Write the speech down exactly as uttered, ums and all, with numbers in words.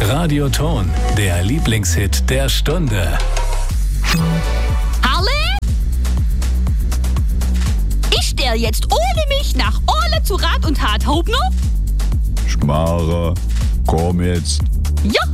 Radioton, der Lieblingshit der Stunde. Harle? Ich stell jetzt ohne mich nach Orle zu Rat und Tat, Hauptner? Schmarre, komm jetzt. Ja.